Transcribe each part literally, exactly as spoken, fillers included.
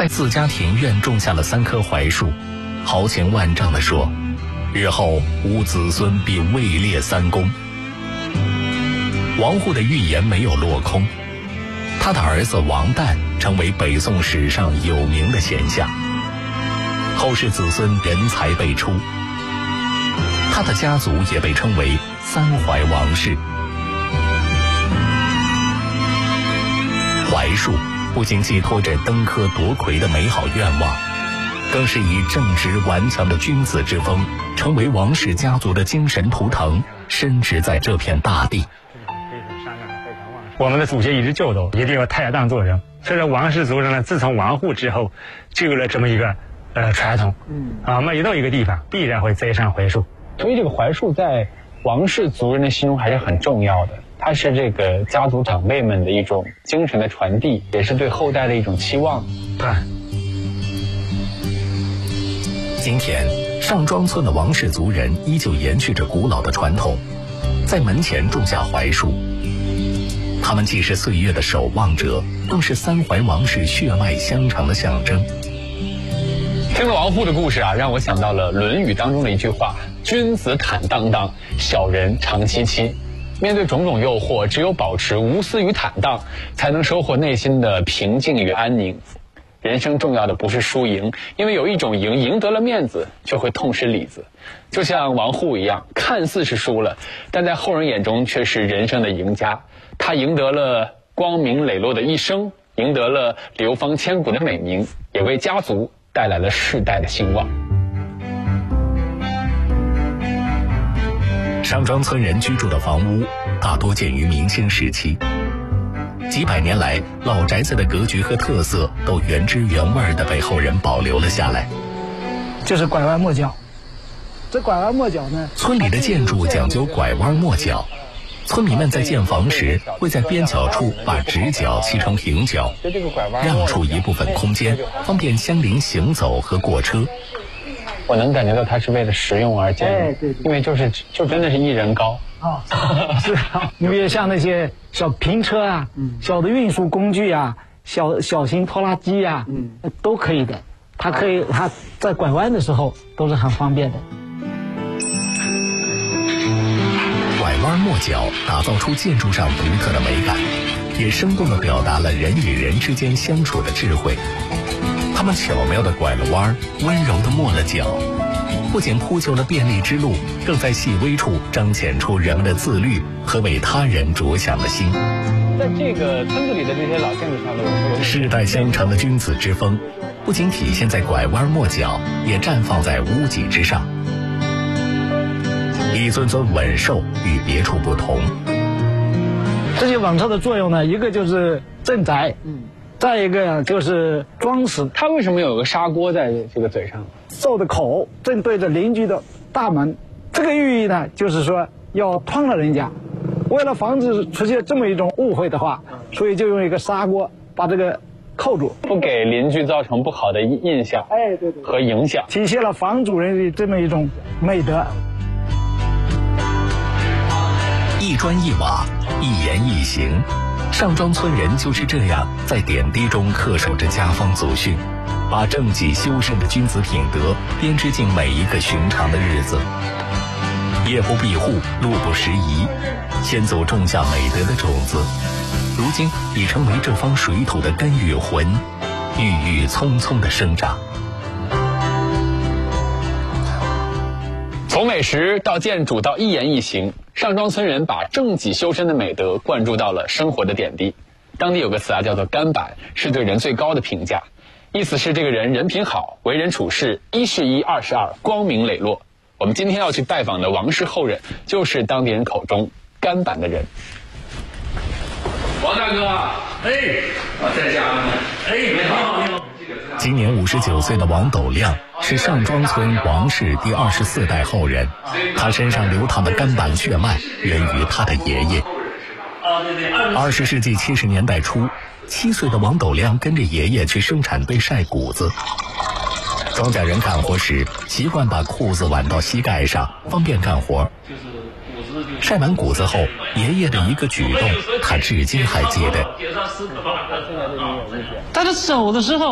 在自家庭院种下了三棵槐树，豪情万丈地说：“日后吾子孙必位列三公。”王户的预言没有落空，他的儿子王旦成为北宋史上有名的贤相，后世子孙人才辈出，他的家族也被称为三槐王氏。槐树不仅寄托着登科夺魁的美好愿望，更是以正直顽强的君子之风，成为王氏家族的精神图腾，深植在这片大地。 我们的祖先一直就都一定要太当做人，所以说王氏族人呢，自从王户之后，就有了这么一个呃传统，嗯啊，每到一个地方必然会栽上槐树， 所以这个槐树在王氏族人的心中还是很重要的。它是这个家族长辈们的一种精神的传递，也是对后代的一种期望。 对。 今天，上庄村的王氏族人依旧延续着古老的传统，在门前种下槐树。他们既是岁月的守望者，更是三槐王氏血脉相承的象征。 听了王户的故事啊，让我想到了《论语》当中的一句话：“君子坦荡荡，小人长戚戚。”面对种种诱惑，只有保持无私与坦荡，才能收获内心的平静与安宁。人生重要的不是输赢，因为有一种赢，赢得了面子，却会痛失里子。就像王户一样，看似是输了，但在后人眼中却是人生的赢家。他赢得了光明磊落的一生，赢得了流芳千古的美名，也为家族带来了世代的兴旺。 上庄村人居住的房屋大多建于明清时期，几百年来，老宅子的格局和特色都原汁原味地被后人保留了下来。 就是拐弯抹角，这拐弯抹角呢， 村里的建筑讲究拐弯抹角，村民们在建房时会在边角处把直角砌成平角，让出一部分空间，方便相邻行走和过车。 我能感觉到它是为了实用而建的， 哎、对对， 因为就是就真的是一人高啊、哦，是啊，你比如像那些小平车啊，嗯，小的运输工具啊，小小型拖拉机啊，嗯，都可以的。它可以，它在拐弯的时候都是很方便的。 拐弯抹角打造出建筑上独特的美感，也生动地表达了人与人之间相处的智慧。他们巧妙地拐了弯，温柔地抹了角，不仅铺就了便利之路，更在细微处彰显出人们的自律和为他人着想的心。 在这个村子里的这些老建筑上的世代相承的君子之风，不仅体现在拐弯抹角，也绽放在屋脊之上。一尊尊稳兽与别处不同。 这些稳兽的作用呢，一个就是镇宅，嗯。再一个呀，就是装饰。 它为什么有个砂锅在这个嘴上？ 兽的口正对着邻居的大门，这个寓意呢，就是说要吞了人家。为了防止出现这么一种误会的话，所以就用一个砂锅把这个扣住， 不给邻居造成不好的印象， 哎，对对， 和影响， 体现了房主人的这么一种美德。 一砖一瓦，一言一行。上庄村人就是这样在点滴中恪守着家风祖训，把正己修身的君子品德编织进每一个寻常的日子。夜不闭户，路不拾遗，先祖种下美德的种子，如今已成为这方水土的根与魂，郁郁葱葱的生长。 从美食到建筑到一言一行，上庄村人把正己修身的美德灌注到了生活的点滴。当地有个词啊，叫做干板，是对人最高的评价，意思是这个人人品好，为人处事一是一，二是二，光明磊落。我们今天要去拜访的王氏后人，就是当地人口中干板的人。王大哥，哎，我在家呢。哎，你好，你好。 今年五十九岁的王斗亮是上庄村王氏第二十四代后人，他身上流淌的干板血脉源于他的爷爷。二十世纪七十年代初，七岁的王斗亮跟着爷爷去生产队晒谷子。庄稼人干活时习惯把裤子挽到膝盖上，方便干活。晒完谷子后，爷爷的一个举动他至今还记得。 在他走的时候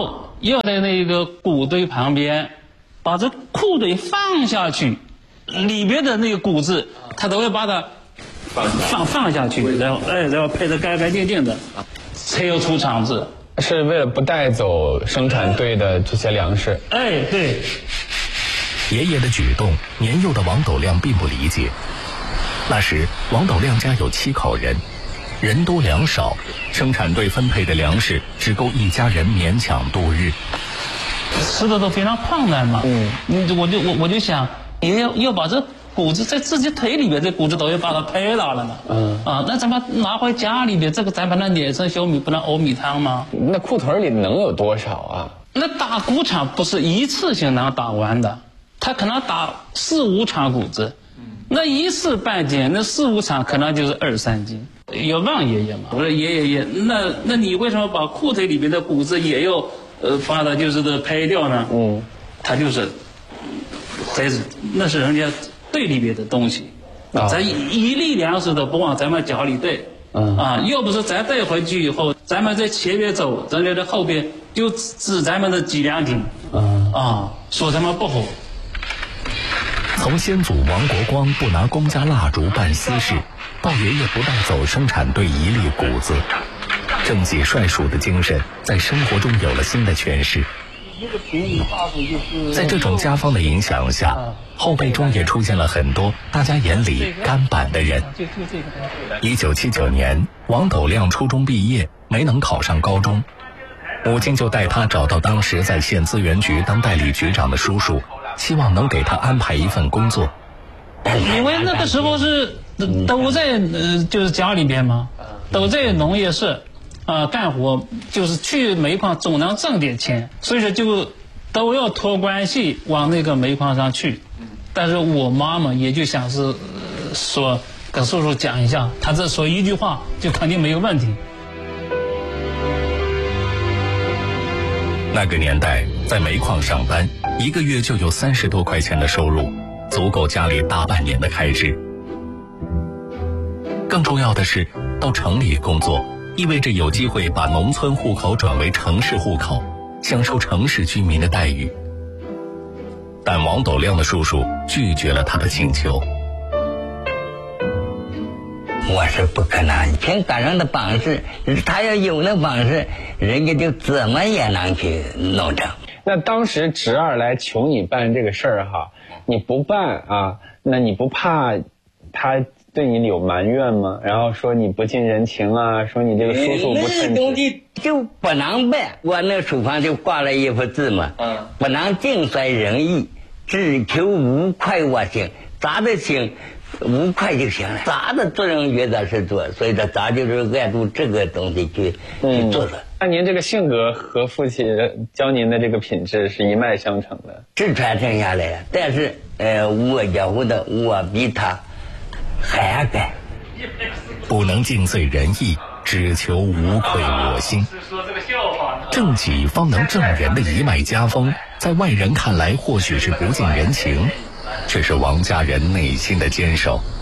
要在那个骨堆旁边，把这裤腿放下去，里边的那个骨子，他都要把它放放下去，然后哎，然后配得干干净净的，才有出厂子。 是为了不带走生产队的这些粮食。 哎，对。 爷爷的举动，年幼的王斗亮并不理解。那时，王斗亮家有七口人，人多粮少，生产队分配的粮食只够一家人勉强度日。 吃的都非常困难嘛，嗯，我就我我就想，也要要把这骨子在自己腿里边，这骨子都要把它拍拉了嘛，嗯，啊，那咱们拿回家里边，这个咱把它碾成小米，不能熬米汤吗？ 那裤腿里能有多少啊？ 那打谷场不是一次性能打完的，他可能打四五场谷子，那一次半斤，那四五场可能就是二三斤。要问爷爷嘛，我说爷爷爷，那那你为什么把裤腿里边的谷子也要呃把它就是的拍掉呢？嗯，他就是，这是那是人家队里边的东西，啊，咱一粒粮食都不往咱们家里带，嗯啊，要不是咱带回去以后，咱们在前边走，人家在后边就指咱们的几两斤，嗯啊，说咱们不好。 从先祖王国光不拿公家蜡烛办私事，到爷爷不带走生产队一粒谷子，正己率属的精神在生活中有了新的诠释。在这种家风的影响下，后辈中也出现了很多大家眼里干板的人。一九七九年，王斗亮初中毕业，没能考上高中，母亲就带他找到当时在县资源局当代理局长的叔叔，希望能给他安排一份工作。 因为那个时候是都在呃就是家里边嘛，都在农业社啊、呃、干活，就是去煤矿总能挣点钱，所以说就都要托关系往那个煤矿上去。但是我妈妈也就想是、呃、说跟叔叔讲一下，他这说一句话就肯定没有问题。 那个年代在煤矿上班，一个月就有三十多块钱的收入，足够家里大半年的开支。更重要的是，到城里工作意味着有机会把农村户口转为城市户口，享受城市居民的待遇。但王斗亮的叔叔拒绝了他的请求。 我是不可能，凭个人的本事，他要有那本事，人家就怎么也能去弄成。 那当时侄儿来求你办这个事儿哈，你不办啊，那你不怕他对你有埋怨吗？然后说你不近人情啊，说你这个叔叔不称职。那东西就不能办，我那书房就挂了一幅字嘛，嗯，不能尽衰人意，只求无愧我行，咱的行无愧就行了，咱的做人原则是做，所以说咱就是按照这个东西去、嗯、去做的。 那您这个性格和父亲教您的这个品质是一脉相承的， 是传承下来的。但是呃，我觉得我比他还干， 不能尽遂人意，只求无愧我心。正己方能正人的一脉家风，在外人看来或许是不近人情，却是王家人内心的坚守。